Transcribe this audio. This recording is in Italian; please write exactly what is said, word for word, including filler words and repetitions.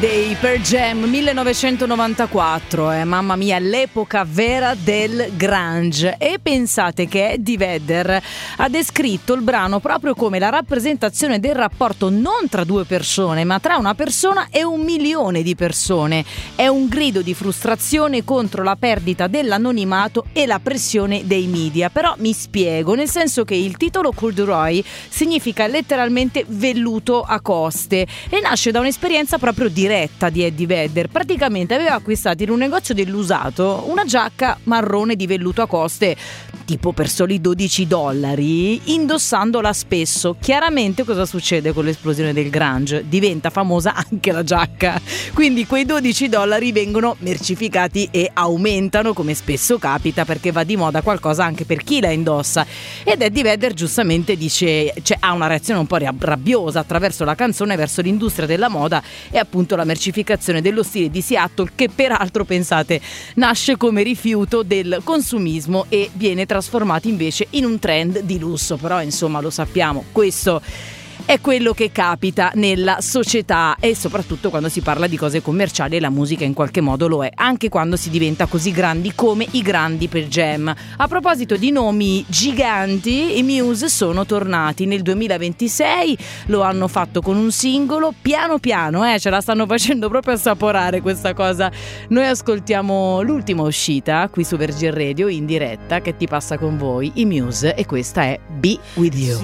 dei Pearl Jam, millenovecentonovantaquattro, eh, mamma mia, l'epoca vera del grunge. E pensate che Eddie Vedder ha descritto il brano proprio come la rappresentazione del rapporto non tra due persone, ma tra una persona e un milione di persone. È un grido di frustrazione contro la perdita dell'anonimato e la pressione dei media. Però mi spiego, nel senso che il titolo corduroy significa letteralmente velluto a coste e nasce da un'esperienza proprio diretta di Eddie Vedder. Praticamente aveva acquistato in un negozio dell'usato una giacca marrone di velluto a coste tipo per soli dodici dollari, indossandola spesso. Chiaramente cosa succede con l'esplosione del grunge? Diventa famosa anche la giacca, quindi quei dodici dollari vengono mercificati e aumentano, come spesso capita, perché va di moda qualcosa anche per chi la indossa. Ed Eddie Vedder giustamente dice, cioè, ha una reazione un po' rabbiosa attraverso la canzone verso l'industria della moda e appunto la mercificazione dello stile di Seattle, che peraltro, pensate, nasce come rifiuto del consumismo e viene trasformato invece in un trend di lusso. Però insomma, lo sappiamo, questo è quello che capita nella società, e soprattutto quando si parla di cose commerciali, e la musica in qualche modo lo è, anche quando si diventa così grandi come i grandi Pearl Jam. A proposito di nomi giganti, i Muse sono tornati nel duemilaventisei, lo hanno fatto con un singolo, piano piano, eh, ce la stanno facendo proprio assaporare questa cosa. Noi ascoltiamo l'ultima uscita qui su Virgin Radio in diretta, che ti passa con voi, i Muse, e questa è Be With You.